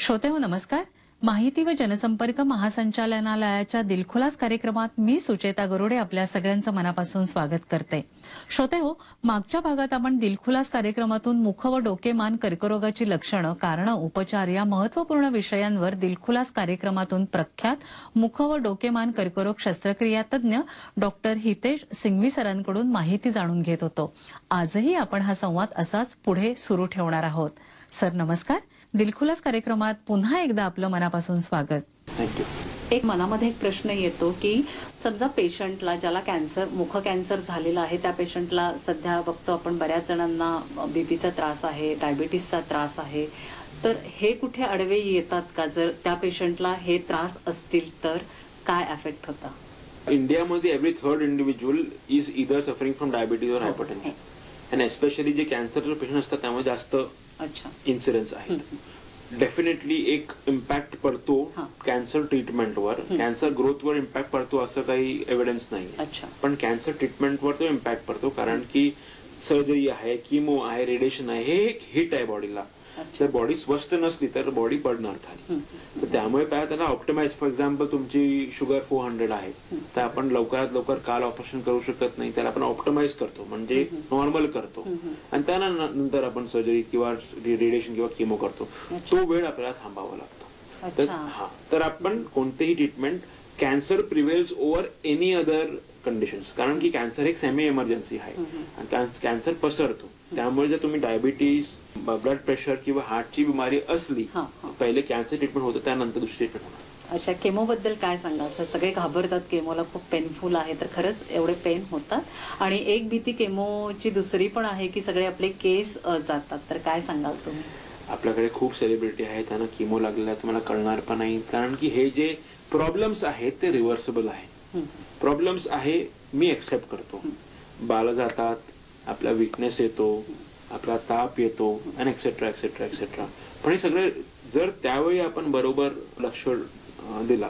श्रोते हो नमस्कार. माहिती व जनसंपर्क महासंचालनालयाच्या दिलखुलास कार्यक्रमात मी सुचेता गरुडे आपल्या सगळ्यांचं मनापासून स्वागत करते. श्रोते हो, मागच्या भागात आपण दिलखुलास कार्यक्रमातून मुख व डोकेमान कर्करोगाची लक्षणं, कारणं, उपचार या महत्त्वपूर्ण विषयांवर दिलखुलास कार्यक्रमातून प्रख्यात मुख व डोकेमान कर्करोग शस्त्रक्रिया तज्ञ डॉक्टर हितेश सिंघवी सरांकडून माहिती जाणून घेत होतो. आजही आपण हा संवाद असाच पुढे सुरू ठेवणार आहोत. सर नमस्कार. दिलखुलास कार्यक्रमात पुन्हा एकदा आपलं मनापासून स्वागत. थँक्यू. एक मनामध्ये एक प्रश्न येतो की समजा पेशंटला ज्याला कॅन्सर मुख कॅन्सर झालेला आहे त्या पेशंटला सध्या बघतो आपण बऱ्याच जणांना बीपीचा त्रास आहे, डायबिटीसचा त्रास आहे, तर हे कुठे अडवे येतात का? जर त्या पेशंटला हे त्रास असतील तर काय अफेक्ट होता? इंडियामध्ये every third individual is either suffering from diabetes और हायपरटेन्शन. आणि एस्पेशली जे कॅन्सरचे पेशंट असतात त्यामुळे जास्त इन्सिडेंस आहेत. डेफिनेटली एक इम्पॅक्ट पडतो कॅन्सर ट्रीटमेंटवर, कॅन्सर ग्रोथवर इम्पॅक्ट पडतो असं काही एव्हिडन्स नाही. पण कॅन्सर ट्रीटमेंटवर तो इम्पॅक्ट पडतो, कारण की सर्जरी आहे, किमो आहे, रेडिएशन आहे, हे एक हिट आहे बॉडीला. जर बॉडी स्वस्थ नसली तर बॉडी पडणार खाली. तर त्यामुळे काय त्याला ऑप्टिमाइज, फॉर एक्झाम्पल तुमची शुगर 400 आहे तर आपण लवकरात लवकर काल ऑपरेशन करू शकत नाही, त्याला आपण ऑप्टिमाइज करतो म्हणजे नॉर्मल करतो आणि त्यानंतर आपण सर्जरी किंवा रेडिएशन किंवा किमो करतो. तो वेळ आपल्याला थांबावा लागतो. तर आपण कोणतेही treatment, cancer प्रिव्हेल्स over any other conditions, कारण की कॅन्सर एक सेमी इमर्जन्सी आहे आणि कॅन्सर पसरतो. त्यामुळे जर तुम्ही डायबिटीज, ब्लड प्रेशर किंवा हार्टची बिमारी असली, पहिले कॅन्सर ट्रीटमेंट होतं, त्यानंतर दुसरी ट्रीटमेंट होणार. अच्छा, केमो बद्दल काय सांगाल? सगळे घाबरतात केमोला, खूप पेनफुल आहे, तर खरंच एवढे पेन होतात? आणि एक भीती केमोची दुसरी पण आहे की सगळे आपले केस जातात, तर काय सांगाल तुम्ही? आपल्याकडे खूप सेलिब्रिटी आहेत त्यांना केमो लागलेला तुम्हाला कळणार पण नाही, कारण की हे जे प्रॉब्लेम्स आहेत ते रिव्हर्सेबल आहे. प्रॉब्लेम्स आहे मी एक्सेप्ट करतो, बाळ जातात, आपला विकनेस येतो, आपला ताप येतो आणि एक्सेट्रा एक्सेट्रा एक्सेट्रा. पण हे सगळे जर त्यावेळी आपण बरोबर लक्ष दिला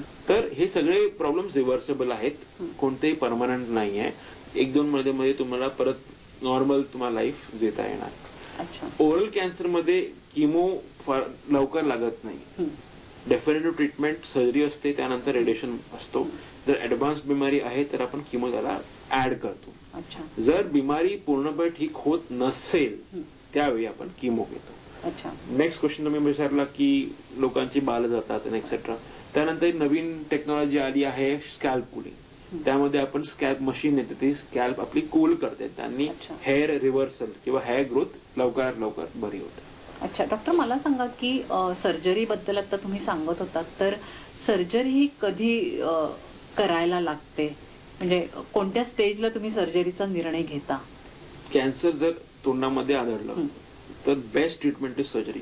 तर हे सगळे प्रॉब्लेम्स रिव्हर्सेबल आहेत, कोणतेही परमनंट नाही आहे. 1-2 मध्ये तुम्हाला परत नॉर्मल तुम्हाला लाईफ जगता येणार. ओरल कॅन्सर मध्ये किमो फार लवकर लागत नाही. डेफिनेटिव्ह ट्रीटमेंट सर्जरी असते, त्यानंतर रेडिएशन असतो. जर ऍडव्हान्स बिमारी आहे तर आपण किमो त्याला ऍड करतो. जर बिमारी पूर्णपणे ठीक होत नसेल त्यावेळी आपण किमो घेतो. नेक्स्ट क्वेश्चन तुम्ही विचारला की लोकांची बाल जातात एक्सेट्रा. त्यानंतर नवीन टेक्नॉलॉजी आली आहे स्कॅल्प कूलिंग. त्यामध्ये आपण स्कॅल्प मशीन येते, ती स्कॅल्प आपली कूल करते, त्यांनी हेअर रिव्हर्सल किंवा हेअर ग्रोथ लवकरात लवकर बरी होते. अच्छा डॉक्टर, मला सांगा की सर्जरी बद्दल आता तुम्ही सांगत होतात, तर सर्जरी ही कधी करायला लागते? म्हणजे कोणत्या स्टेजला तुम्ही सर्जरीचा निर्णय घेता? कॅन्सर जर तोंडामध्ये आढळलं तर best treatment is surgery.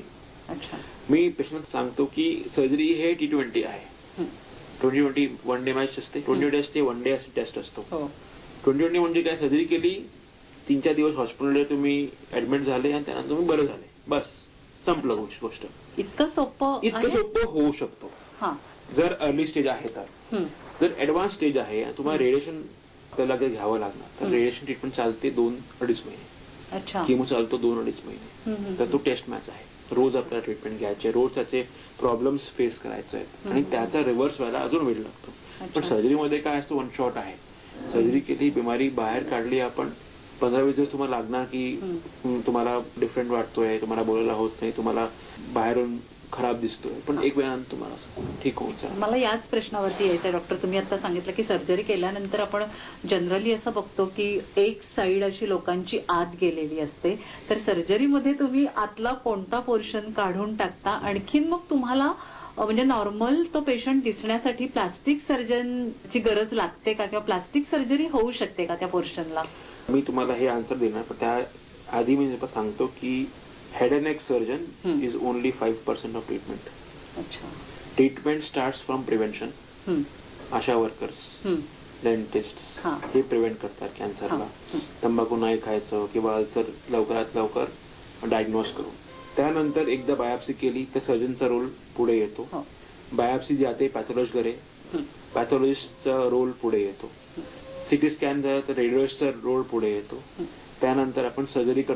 Me patient सांगतो की सर्जरी हे T20 आहे. 2020 वन डे मॅच असते, 20 डे असते, वन डे टेस्ट असतो. 2020 म्हणजे काय, सर्जरी केली, 3-4 दिवस हॉस्पिटलमध्ये तुम्ही ऍडमिट झाले आणि त्यानंतर तुम्ही बरं झाले, बस संपलं गोष्ट. इतकं सोपं होऊ शकतो जर अर्ली स्टेज आहे तर. जर ऍडव्हान्स स्टेज आहे आणि तुम्हाला रेडिएशन आपल्याला घ्यावं लागणार तर रेडिएशन ट्रीटमेंट चालते 2-2.5 महिने. किमो चालतो 2-2.5 महिने. तर तो टेस्ट मॅच आहे. रोज आपल्याला ट्रीटमेंट घ्यायचे, रोज त्याचे प्रॉब्लेम्स फेस करायचे आहेत आणि त्याचा रिव्हर्स व्हायला अजून वेळ लागतो. पण सर्जरीमध्ये काय असतं, वन शॉट आहे. सर्जरी केली, बिमारी बाहेर काढली आपण, 15-20 दिवस तुम्हाला लागणार की तुम्हाला डिफरंट वाटतोय, तुम्हाला बोलायला होत नाही, तुम्हाला बाहेरून खराब दिसतोय, पण एक वेळानंतर तुम्हाला ठीक होऊन जाईल. मला याच प्रश्नावरती यायचं डॉक्टर. तुम्ही आता सांगितलं की सर्जरी केल्यानंतर आपण जनरली असं बघतो की एक साईड अशी लोकांची आत गेलेली असते, तर सर्जरीमध्ये तुम्ही आतला कोणता पोर्शन काढून टाकता? आणखीन मग तुम्हाला म्हणजे नॉर्मल तो पेशंट दिसण्यासाठी प्लास्टिक सर्जनची गरज लागते का, किंवा प्लास्टिक सर्जरी होऊ शकते का त्या पोर्शनला? मी तुम्हाला हे आन्सर देणार, पण त्या आधी मी सांगतो की head and neck surgeon is only 5% of treatment. Treatment starts from prevention. Asha workers, dentist हे प्रिव्हेंट करतात कॅन्सरला. तंबाखू नाही खायचं किंवा जर लवकरात लवकर डायग्नोज करून. त्यानंतर एकदा बायोप्सी केली तर सर्जनचा रोल पुढे येतो. बायोप्सी जाते पॅथॉलॉजीकडे, पॅथॉलॉजिस्टचा रोल पुढे येतो. सिटी स्कॅन झाला तर रेडिओलॉजिस्टचा रोल पुढे येतो. त्यानंतर आपण सर्जरी